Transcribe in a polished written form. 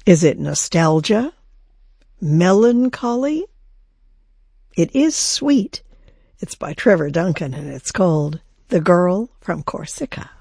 Is it nostalgia? Melancholy? It is sweet. It's by Trevor Duncan, and it's called The Girl from Corsica.